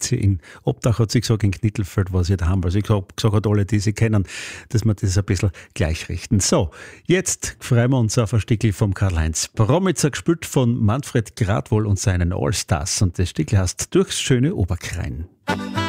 lebt sie in Obdach, hat sie gesagt, in Knittelfeld, was sie da haben. Also ich habe gesagt, hat alle, die sie kennen, dass wir das ein bisschen gleich richten. So, jetzt freuen wir uns auf ein Stückchen vom Karl-Heinz Bromitzer, gespielt von Manfred Gradwohl und seinen Allstars. Und das Stückchen heißt Durchs schöne Oberkrein.